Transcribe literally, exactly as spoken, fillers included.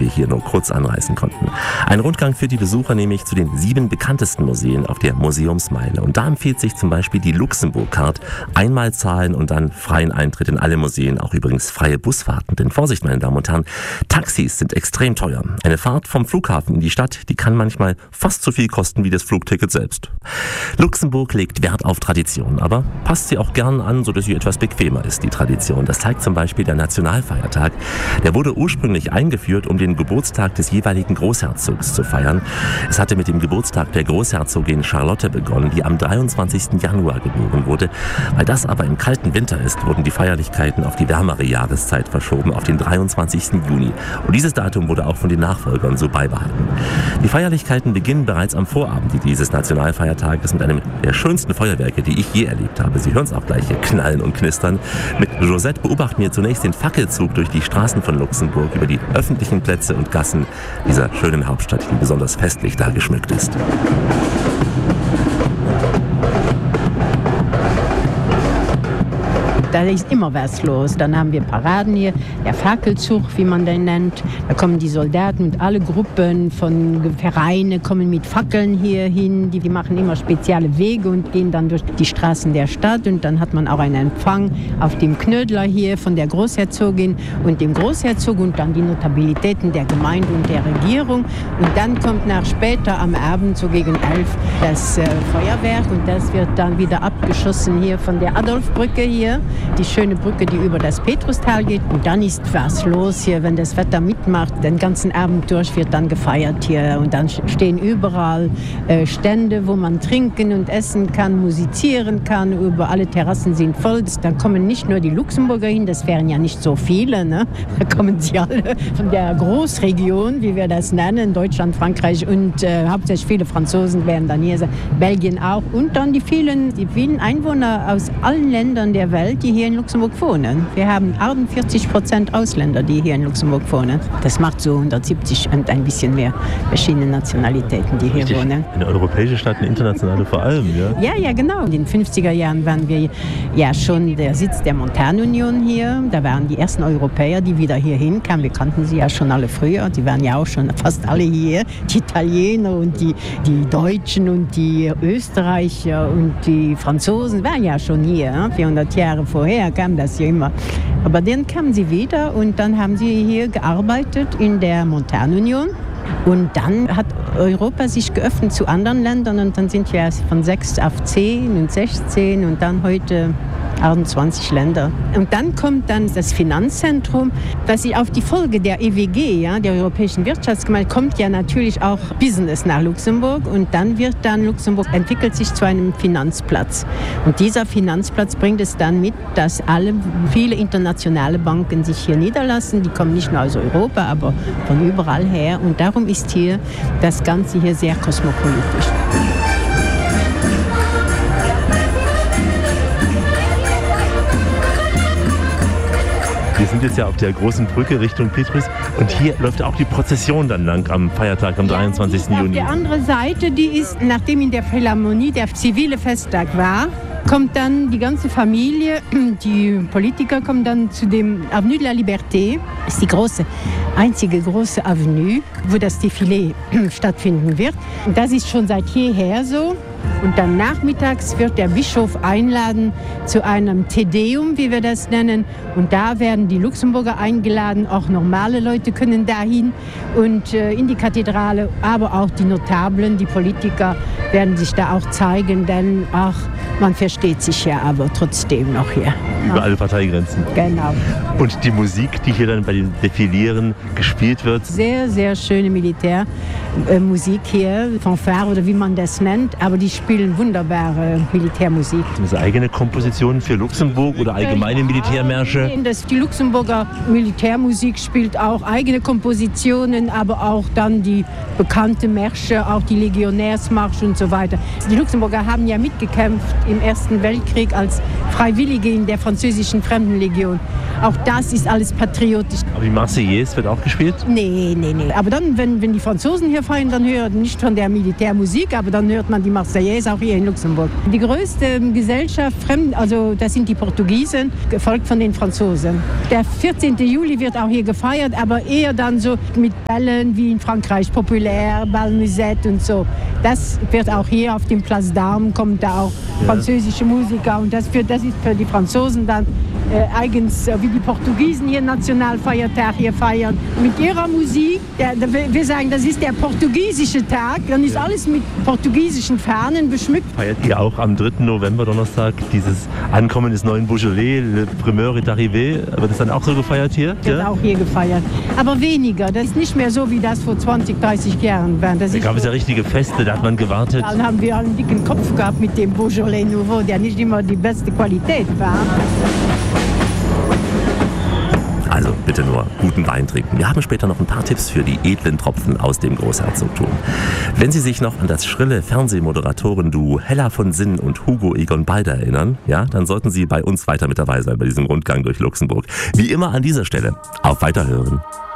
wir hier nur kurz anreißen konnten. Ein Rundgang führt die Besucher nämlich zu den sieben bekanntesten Museen auf der Museumsmeile. Und da empfiehlt sich zum Beispiel die Luxemburg-Card. Einmal zahlen und dann freien Eintritt in alle Museen, auch übrigens freie Busfahrten. Denn Vorsicht, meine Damen und Herren, Taxis sind extrem teuer. Eine Fahrt vom Flughafen in die Stadt, die kann manchmal fast so viel kosten wie das Flugticket selbst. Luxemburg legt Wert auf Tradition, aber passt sie auch gern an, sodass sie etwas bequemer ist, die Tradition. Das zeigt zum Beispiel der Nationalfeiertag. Der wurde ursprünglich eingeführt, um den Geburtstag des jeweiligen Großherzogs zu feiern. Es hatte mit dem Geburtstag der Großherzogin Charlotte begonnen, die am dreiundzwanzigsten Januar geboren wurde. Weil das aber im kalten Winter ist, wurden die Feierlichkeiten auf die wärmere Jahreszeit verschoben, auf den dreiundzwanzigsten Juni. Und dieses Datum wurde auch von den Nachfolgern so beibehalten. Die Feierlichkeiten beginnen bereits am Vorabend dieses Nationalfeiertages mit einem der schönsten Feuerwerke, die ich je erlebt habe. Sie hören es auch gleich hier knallen und knistern. Mit Josette beobachten wir zunächst den Fackelzug durch die Straßen von Luxemburg, über die öffentlichen Plätze und Gassen dieser schönen Hauptstadt, die besonders festlich da geschmückt ist. Da ist immer was los. Dann haben wir Paraden hier, der Fackelzug, wie man den nennt. Da kommen die Soldaten und alle Gruppen von Vereinen kommen mit Fackeln hier hin. Die, die machen immer spezielle Wege und gehen dann durch die Straßen der Stadt. Und dann hat man auch einen Empfang auf dem Knödler hier von der Großherzogin und dem Großherzog und dann die Notabilitäten der Gemeinde und der Regierung. Und dann kommt nach später am Abend, so gegen elf, das äh, Feuerwerk. Und das wird dann wieder abgeschossen hier von der Adolfbrücke hier. Die schöne Brücke, die über das Petrustal geht. Und dann ist was los hier, wenn das Wetter mitmacht. Den ganzen Abend durch wird dann gefeiert hier. Und dann stehen überall äh, Stände, wo man trinken und essen kann, musizieren kann. Über alle Terrassen sind voll. Dann kommen nicht nur die Luxemburger hin, das wären ja nicht so viele. Ne? Da kommen sie alle von der Großregion, wie wir das nennen, Deutschland, Frankreich und äh, hauptsächlich viele Franzosen werden dann hier sein. Belgien auch. Und dann die vielen, die vielen Einwohner aus allen Ländern der Welt, die hier in Luxemburg wohnen. Wir haben achtundvierzig Prozent Ausländer, die hier in Luxemburg wohnen. Das macht so hundertsiebzig und ein bisschen mehr verschiedene Nationalitäten, die hier Richtig. wohnen. Eine europäische Stadt, eine internationale vor allem, ja? Ja, ja, genau. In den fünfziger Jahren waren wir ja schon der Sitz der Montanunion hier. Da waren die ersten Europäer, die wieder hierhin kamen. Wir kannten sie ja schon alle früher. Die waren ja auch schon fast alle hier. Die Italiener und die, die Deutschen und die Österreicher und die Franzosen waren ja schon hier. vierhundert Jahre vorher kam das ja immer. Aber dann kamen sie wieder und dann haben sie hier gearbeitet in der Montanunion. Und dann hat Europa sich geöffnet zu anderen Ländern und dann sind wir von sechs auf zehn und sechzehn und dann heute achtundzwanzig Länder. Und dann kommt dann das Finanzzentrum, das sich auf die Folge der E W G, ja, der Europäischen Wirtschaftsgemeinschaft, kommt ja natürlich auch Business nach Luxemburg und dann wird dann Luxemburg entwickelt sich zu einem Finanzplatz. Und dieser Finanzplatz bringt es dann mit, dass alle, viele internationale Banken sich hier niederlassen. Die kommen nicht nur aus Europa, aber von überall her. Und darum ist hier das Ganze hier sehr kosmopolitisch. Wir sind jetzt ja auf der großen Brücke Richtung Petrus und hier läuft auch die Prozession dann lang am Feiertag, am dreiundzwanzigsten Juni. Auf der anderen Seite, die ist, nachdem in der Philharmonie der zivile Festtag war, kommt dann die ganze Familie, die Politiker kommen dann zu dem Avenue de la Liberté. Das ist die große, einzige große Avenue, wo das Defilé stattfinden wird. Und das ist schon seit jeher so. Und dann nachmittags wird der Bischof einladen zu einem Te Deum, wie wir das nennen. Und da werden die Luxemburger eingeladen, auch normale Leute können dahin und äh, in die Kathedrale, aber auch die Notablen, die Politiker werden sich da auch zeigen, denn ach, man versteht sich ja aber trotzdem noch hier. Über alle Parteigrenzen. Genau. Und die Musik, die hier dann bei den Defilieren gespielt wird? Sehr, sehr schöne Militärmusik hier, Fanfare oder wie man das nennt, aber die spielen wunderbare Militärmusik. Sind das eigene Kompositionen für Luxemburg oder allgemeine Militärmärsche? Nein, das, die Luxemburger Militärmusik spielt auch eigene Kompositionen, aber auch dann die bekannte Märsche, auch die Legionärsmarsch und so weiter. Die Luxemburger haben ja mitgekämpft im Ersten Weltkrieg als Freiwillige in der französischen Fremdenlegion. Auch das ist alles patriotisch. Aber die Marseillaise wird auch gespielt? Nee, nee, nee. Aber dann, wenn, wenn die Franzosen hier feiern, dann hört man nicht von der Militärmusik, aber dann hört man die Marseillaise auch hier in Luxemburg. Die größte Gesellschaft, fremd, also das sind die Portugiesen, gefolgt von den Franzosen. Der vierzehnten Juli wird auch hier gefeiert, aber eher dann so mit Bällen wie in Frankreich, populär, Bal Musette und so. Das wird auch hier auf dem Place d'Armes, kommt da auch ja. französische Musiker und das, für, das ist für die Franzosen dann äh, eigens, wie die Portugiesen hier Nationalfeiertag hier feiern. Mit ihrer Musik, der, der, wir sagen, das ist der portugiesische Tag, dann ist ja. alles mit portugiesischen Fahnen beschmückt. Feiert ihr auch am dritten November, Donnerstag, dieses Ankommen des neuen Beaujolais, Le Primeur est arrivé, wird das dann auch so gefeiert hier? Wird ja? auch hier gefeiert, aber weniger, das ist nicht mehr so, wie das vor zwanzig, dreißig Jahren war. Das da gab es ja richtige Feste, da hat man gewartet. Dann haben wir einen dicken Kopf gehabt mit dem Beaujolais Nouveau, der nicht immer die beste Qualität war. Also bitte nur guten Wein trinken. Wir haben später noch ein paar Tipps für die edlen Tropfen aus dem Großherzogtum. Wenn Sie sich noch an das schrille Fernsehmoderatoren-Duo Hella von Sinn und Hugo Egon Balder erinnern, ja, dann sollten Sie bei uns weiter mit dabei sein bei diesem Rundgang durch Luxemburg. Wie immer an dieser Stelle auf Weiterhören.